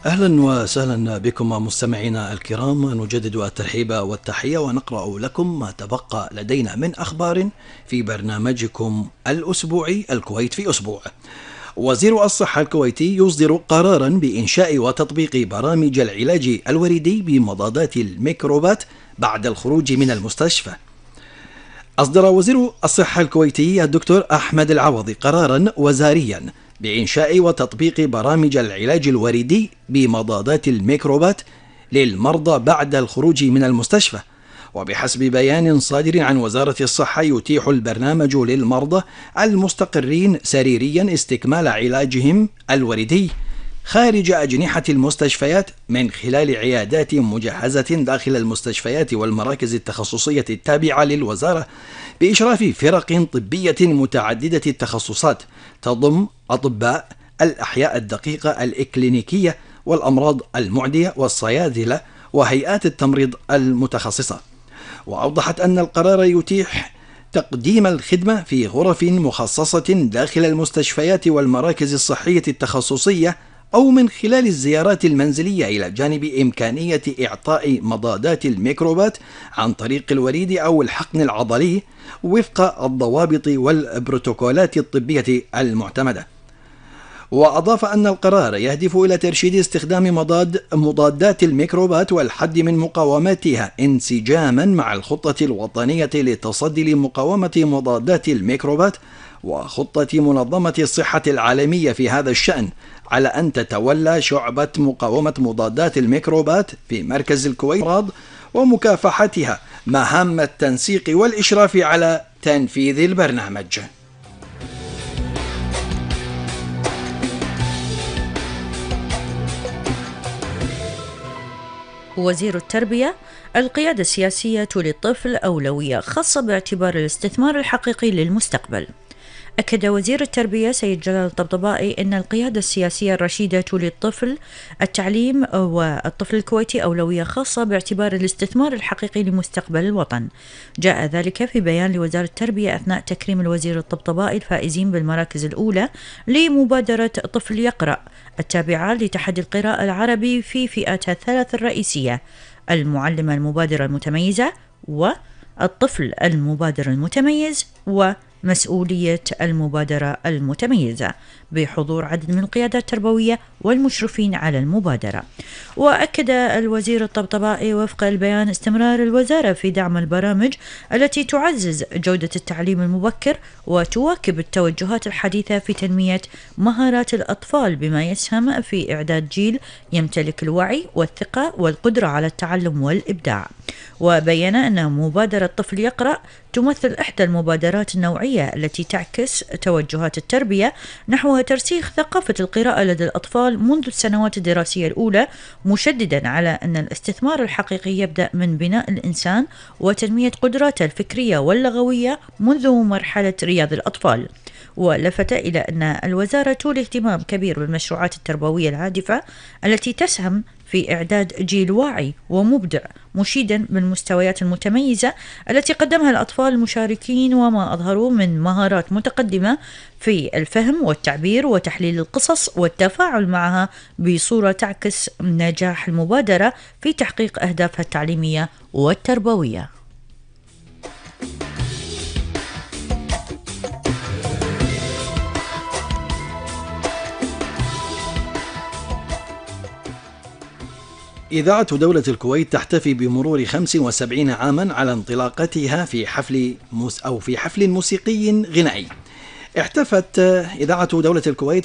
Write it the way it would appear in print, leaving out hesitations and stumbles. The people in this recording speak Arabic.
أهلا وسهلا بكم مستمعينا الكرام، نجدد الترحيب والتحية ونقرأ لكم ما تبقى لدينا من أخبار في برنامجكم الأسبوعي الكويت في أسبوع. وزير الصحة الكويتي يصدر قرارا بإنشاء وتطبيق برامج العلاج الوريدي بمضادات الميكروبات بعد الخروج من المستشفى. أصدر وزير الصحة الكويتي الدكتور أحمد العوضي قرارا وزاريا بإنشاء وتطبيق برامج العلاج الوريدي بمضادات الميكروبات للمرضى بعد الخروج من المستشفى. وبحسب بيان صادر عن وزارة الصحة، يتيح البرنامج للمرضى المستقرين سريريا استكمال علاجهم الوريدي خارج أجنحة المستشفيات من خلال عيادات مجهزة داخل المستشفيات والمراكز التخصصية التابعة للوزارة بإشراف فرق طبية متعددة التخصصات تضم أطباء الأحياء الدقيقة الإكلينيكية والأمراض المعدية والصيادلة وهيئات التمريض المتخصصة. وأوضحت أن القرار يتيح تقديم الخدمة في غرف مخصصة داخل المستشفيات والمراكز الصحية التخصصية أو من خلال الزيارات المنزلية، إلى جانب إمكانية إعطاء مضادات الميكروبات عن طريق الوريد أو الحقن العضلي وفق الضوابط والبروتوكولات الطبية المعتمدة. وأضاف أن القرار يهدف إلى ترشيد استخدام مضادات الميكروبات والحد من مقاومتها انسجاما مع الخطة الوطنية للتصدي لمقاومة مضادات الميكروبات وخطة منظمة الصحة العالمية في هذا الشأن، على أن تتولى شعبة مقاومة مضادات الميكروبات في مركز الكويت ومكافحتها مهام التنسيق والإشراف على تنفيذ البرنامج. وزير التربية: القيادة السياسية للطفل أولوية خاصة باعتبار الاستثمار الحقيقي للمستقبل. أكد وزير التربية سيد جلال الطبطبائي أن القيادة السياسية الرشيدة للطفل التعليم والطفل الكويتي أولوية خاصة باعتبار الاستثمار الحقيقي لمستقبل الوطن. جاء ذلك في بيان لوزارة التربية أثناء تكريم الوزير الطبطبائي الفائزين بالمراكز الأولى لمبادرة طفل يقرأ التابعة لتحدي القراءة العربي في فئاتها الثلاث الرئيسية: المعلمة المبادرة المتميزة، والطفل المبادر المتميز، ومسؤولية المبادرة المتميزة، بحضور عدد من القيادات التربوية والمشرفين على المبادرة. وأكد الوزير الطبطبائي وفق البيان استمرار الوزارة في دعم البرامج التي تعزز جودة التعليم المبكر وتواكب التوجهات الحديثة في تنمية مهارات الأطفال بما يسهم في إعداد جيل يمتلك الوعي والثقة والقدرة على التعلم والإبداع. وبين أن مبادرة طفل يقرأ تمثل إحدى المبادرات النوعية التي تعكس توجهات التربية نحو ترسيخ ثقافة القراءة لدى الأطفال منذ السنوات الدراسية الأولى، مشددا على أن الاستثمار الحقيقي يبدأ من بناء الإنسان وتنمية قدراته الفكرية واللغوية منذ مرحلة رياض الأطفال. ولفت إلى أن الوزارة تولي اهتمام كبير بالمشروعات التربوية الهادفة التي تسهم في إعداد جيل واعي ومبدع، مشيدا بالمستويات المتميزة التي قدمها الأطفال المشاركين وما أظهروا من مهارات متقدمة في الفهم والتعبير وتحليل القصص والتفاعل معها بصورة تعكس نجاح المبادرة في تحقيق أهدافها التعليمية والتربوية. إذاعة دولة الكويت تحتفي بمرور 75 عاما على انطلاقتها في حفل موسيقي غنائي. احتفت إذاعة دولة الكويت